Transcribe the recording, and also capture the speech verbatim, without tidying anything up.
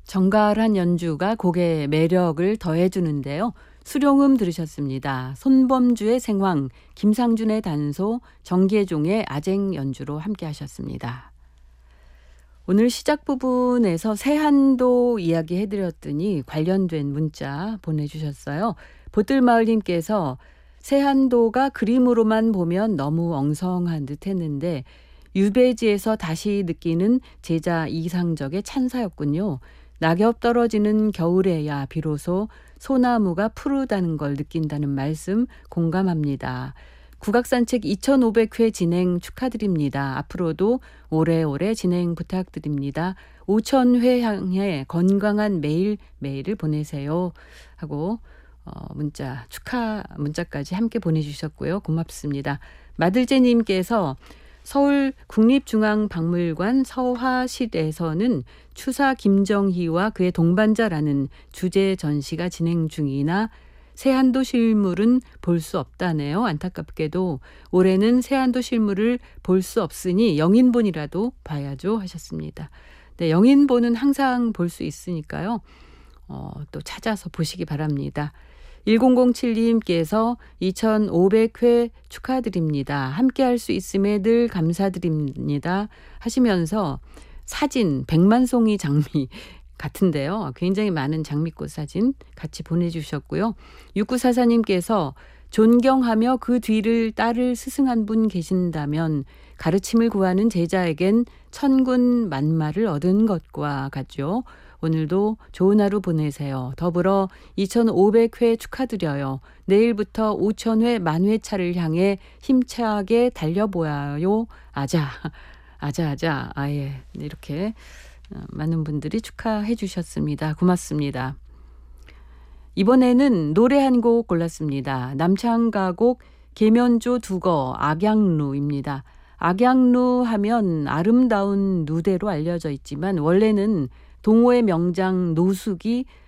정갈한 연주가 곡의 매력을 더해주는데요. 수룡음 들으셨습니다. 손범주의 생황, 김상준의 단소, 정계종의 아쟁 연주로 함께 하셨습니다. 오늘 시작 부분에서 세한도 이야기 해드렸더니 관련된 문자 보내주셨어요. 보뜰마을님께서 세한도가 그림으로만 보면 너무 엉성한 듯 했는데 유배지에서 다시 느끼는 제자 이상적의 찬사였군요. 낙엽 떨어지는 겨울에야 비로소 소나무가 푸르다는 걸 느낀다는 말씀 공감합니다. 국악산책 이천오백 회 진행 축하드립니다. 앞으로도 오래오래 진행 부탁드립니다. 오천 회 향해 건강한 매일매일을 보내세요. 하고 어, 문자 축하 문자까지 함께 보내주셨고요. 고맙습니다. 마들제님께서 서울 국립중앙박물관 서화실에서는 추사 김정희와 그의 동반자라는 주제 전시가 진행 중이나 세한도 실물은 볼 수 없다네요. 안타깝게도 올해는 세한도 실물을 볼 수 없으니 영인본이라도 봐야죠 하셨습니다. 네, 영인본은 항상 볼 수 있으니까요. 어, 또 찾아서 보시기 바랍니다. 천칠님께서 이천오백 회 축하드립니다. 함께 할 수 있음에 늘 감사드립니다. 하시면서 사진 백만 송이 장미 같은데요. 굉장히 많은 장미꽃 사진 같이 보내주셨고요. 육구사사님께서 존경하며 그 뒤를 따를 스승한 분 계신다면 가르침을 구하는 제자에겐 천군 만마를 얻은 것과 같죠. 오늘도 좋은 하루 보내세요. 더불어 이천오백 회 축하드려요. 내일부터 오천 회 만회차를 향해 힘차게 달려보아요. 아자, 아자, 아자. 아예 이렇게 많은 분들이 축하해 주셨습니다. 고맙습니다. 이번에는 노래 한 곡 골랐습니다. 남창가곡 계면조 두거 악양루입니다. 악양루 하면 아름다운 누대로 알려져 있지만 원래는 동호의 명장 노숙이